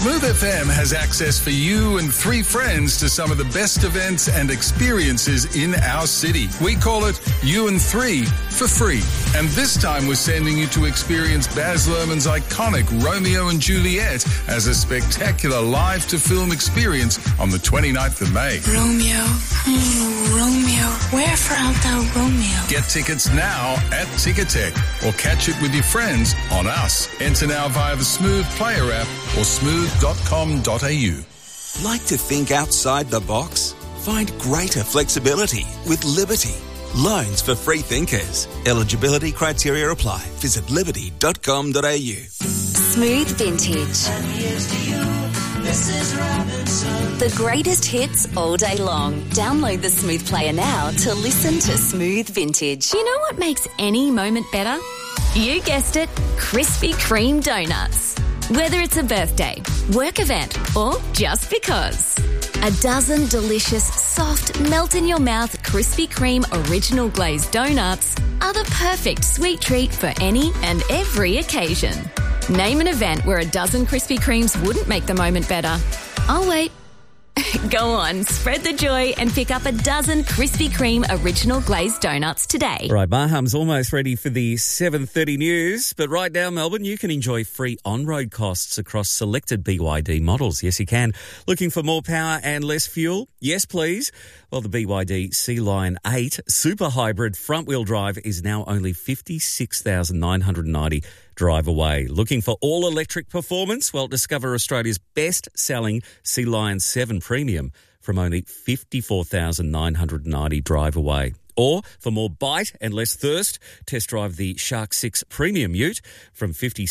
Smooth FM has access for you and 3 friends to some of the best events and experiences in our city. We call it You and 3 for free. And this time we're sending you to experience Baz Luhrmann's iconic Romeo and Juliet as a spectacular live-to-film experience on the 29th of May. Romeo, Romeo, wherefore art thou Romeo? Get tickets now at Ticketek or catch it with your friends on Us. Enter now via the Smooth Player app or smooth.com.au. Like to think outside the box? Find greater flexibility with Liberty. Loans for free thinkers. Eligibility criteria apply. Visit liberty.com.au. Smooth Vintage. The greatest hits all day long. Download the Smooth Player now to listen to Smooth Vintage. You know what makes any moment better? You guessed it, Krispy Kreme donuts. Whether it's a birthday, work event, or just because. A dozen delicious, soft, melt-in-your-mouth Krispy Kreme original glazed donuts are the perfect sweet treat for any and every occasion. Name an event where a dozen Krispy Kremes wouldn't make the moment better. I'll wait. Go on, spread the joy and pick up a dozen Krispy Kreme original glazed donuts today. Right, Maham's almost ready for the 7:30 news, but right now, Melbourne, you can enjoy free on-road costs across selected BYD models. Yes, you can. Looking for more power and less fuel? Yes, please. Well, the BYD Sea-Lion 8 Super Hybrid front-wheel drive is now only $56,990 drive away. Looking for all-electric performance? Well, discover Australia's best-selling Sea-Lion 7 Premium from only $54,990 drive away. Or, for more bite and less thirst, test drive the Shark 6 Premium Ute from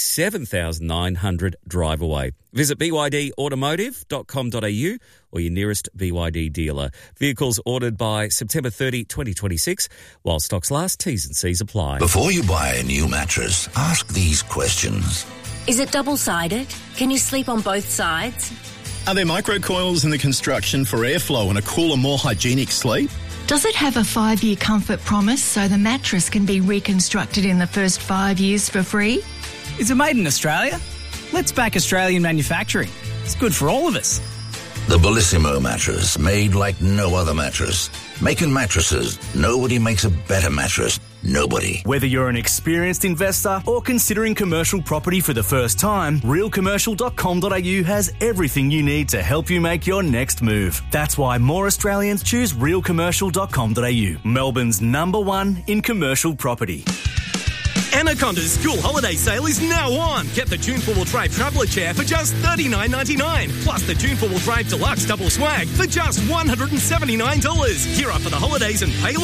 $57,900 drive away. Visit bydautomotive.com.au or your nearest BYD dealer. Vehicles ordered by September 30, 2026, while stocks last. T's and C's apply. Before you buy a new mattress, ask these questions. Is it double-sided? Can you sleep on both sides? Are there microcoils in the construction for airflow and a cooler, more hygienic sleep? Does it have a 5-year comfort promise so the mattress can be reconstructed in the first 5 years for free? Is it made in Australia? Let's back Australian manufacturing. It's good for all of us. The Bellissimo mattress, made like no other mattress. Making mattresses, nobody makes a better mattress. Nobody. Whether you're an experienced investor or considering commercial property for the first time, realcommercial.com.au has everything you need to help you make your next move. That's why more Australians choose realcommercial.com.au, Melbourne's #1 in commercial property. Anaconda's school holiday sale is now on. Get the Tune 4-wheel drive traveller chair for just $39.99. Plus the Tune 4-wheel drive deluxe double swag for just $179. Gear up for the holidays and pay